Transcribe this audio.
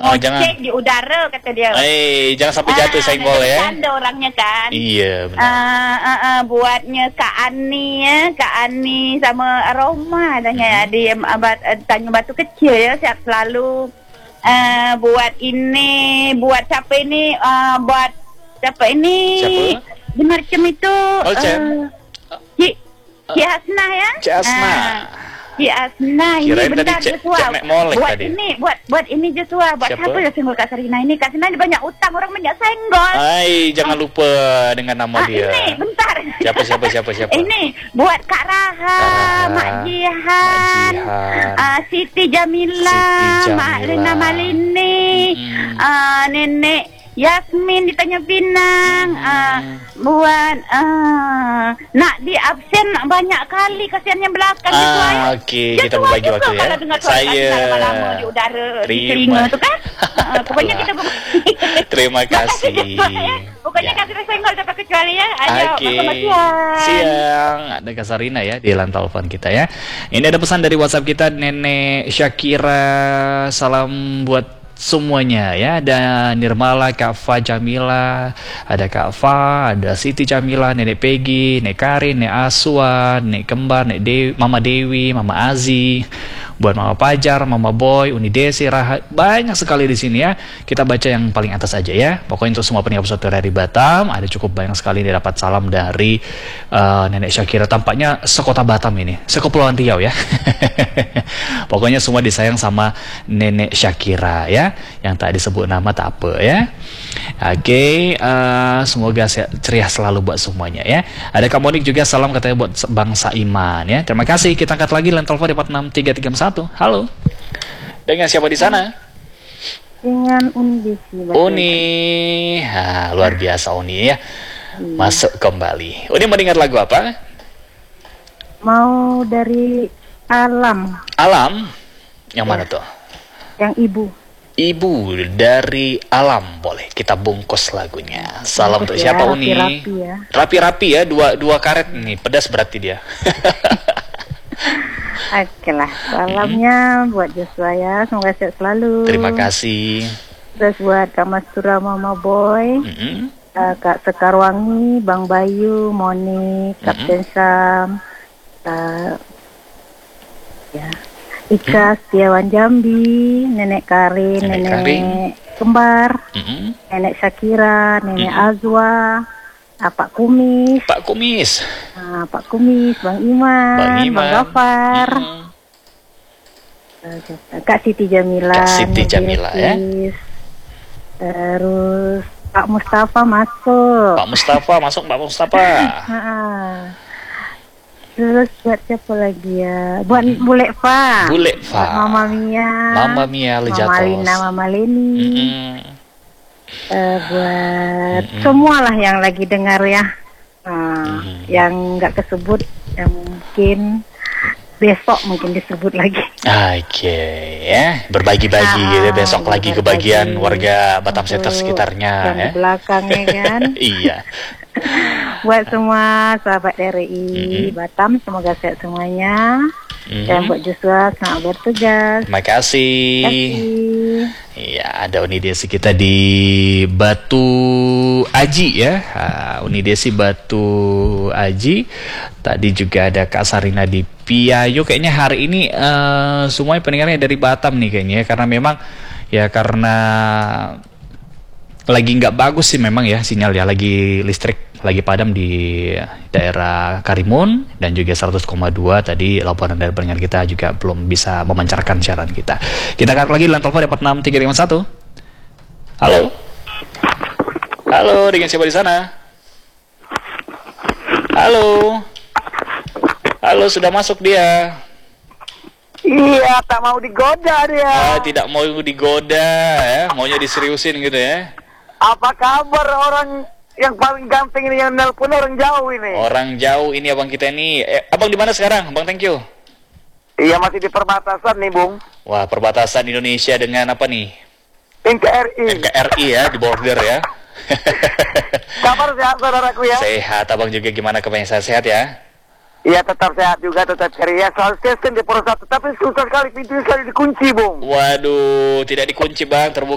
Ngocek jangan. di udara kata dia. Jangan sampai jatuh senggol ya. Ada orangnya kan. Iya benar. Buatnya Kak Ani ya, Kak Ani sama Aroma tanya dia tanya batu kecil ya, siap selalu buat ini, buat siapa ini, buat siapa ini? Siapa? Di Marcem itu Cik Hasna ya? Cik Hasna. Cik Hasna ini Kirain bentar tadi Joshua. Cik Mek Molek Buat tadi. ini, buat ini Joshua. Buat Siapa? siapa ya senggol Kak Sarina ini? Kak Sarina banyak utang, orang banyak senggol. Jangan lupa dengan nama dia. Ini bentar. Siapa? Ini buat Kak Raha, Mak Jihan, Siti Jamila, Mak Rina Malini, Nenek Yasmin di Tanjung Pinang, buat nak di absen banyak kali kasihannya belakang gitu ya. Oke, kita berbagi waktu ya. Saya lama-lama di udara di telinga tu kan. Pokoknya kita terima kasih. Pokoknya kasih senggol tanpa kecuali ya. Oke. Siang. Ada Kak Sarina ya di line telepon kita ya. Ini ada pesan dari WhatsApp kita, Nenek Syakira, salam buat semuanya ya. Ada Nirmala, Kak Fa Jamila, ada Kak Fa, ada Siti Jamila, Nenek Peggy, Nek Karin, Nek Aswan, Nek Kembar, Mama Dewi, Mama Azi, buat Mama Pajar, Mama Boy, Uni Desi, Rahat, banyak sekali di sini ya. Kita baca yang paling atas aja ya. Pokoknya untuk semua pendengar pesawat dari Batam, ada cukup banyak sekali yang dapat salam dari Nenek Syakira. Tampaknya sekota Batam ini, sekepulauan Riau ya. Pokoknya semua disayang sama Nenek Syakira ya. Yang tak disebut nama tak apa ya. Oke, semoga ceria selalu buat semuanya ya. Ada Kak Monik juga, salam katanya buat Bang Saiman ya. Terima kasih. Kita angkat lagi line telepon di 46331. Halo. Dengan siapa di sana? Dengan Uni Desi. Uni. Luar biasa Uni ya. Masuk kembali. Uni mau dengar lagu apa? Mau dari Alam. Alam? Yang mana tuh? Yang Ibu dari Alam, boleh kita bungkus lagunya. Salam untuk siapa Uni? Rapi-rapi ya. Rapi-rapi ya, dua karet nih, pedas berarti dia. Oke lah, salamnya buat Joshua ya, semoga sehat selalu. Terima kasih. Terus buat Kak Mastura, Mama Boy, Kak Sekarwangi, Bang Bayu, Moni, Kapten Sam, ya. Ika Setiawan Jambi, Nenek Karin, Nenek Kembar, Nenek Syakira, Nenek Azwa, Pak Kumis, Pak Kumis, Bang Iman, Bang Gafar, Kak Siti Jamila, ya. Terus Pak Mustafa masuk. Pak Mustafa. Terus buat siapa lagi ya? Buat Bule Fa. Mama Mia, Lejatos. Mama Lina, Mama Leni. Buat semualah yang lagi dengar ya. Yang nggak kesebut, yang mungkin besok mungkin disebut lagi. Oke ya, berbagi-bagi gitu. Besok lagi kebagian warga Batam Center sekitarnya yang ya. Di belakangnya kan. Iya. Buat semua sahabat RI Batam, semoga sehat semuanya. Dan buat Joshua, selamat bertugas. Terima kasih. Iya, ada Uni Desi kita di Batu Aji ya. Uni Desi Batu Aji. Tadi juga ada Kak Sarina di Piayo. Kayaknya hari ini semuanya pendengarnya dari Batam nih kayaknya ya. Karena memang ya karena lagi nggak bagus sih memang ya sinyal ya, lagi listrik lagi padam di daerah Karimun dan juga 100,2 tadi laporan dari pendengar kita juga belum bisa memancarkan siaran kita. Kita angkat lagi line telepon 46351. Halo, dengan siapa di sana? Halo, sudah masuk dia. Iya, tak mau digoda dia. Tidak mau digoda ya, maunya diseriusin gitu ya. Apa kabar orang yang paling ganteng ini yang nelpon orang jauh ini? Orang jauh ini abang kita ini. Abang di mana sekarang? Bang, thank you. Iya, masih di perbatasan nih, Bung. Wah, perbatasan Indonesia dengan apa nih? NKRI ya, di border ya. Kabar sehat saudaraku ya? Sehat, abang juga gimana kebanyakan sehat ya? Iya, tetap sehat juga, tetap ceria. Selalu stay di Purwosari, tapi susah sekali pintunya sekali dikunci, Bung. Waduh, tidak dikunci bang, terbuka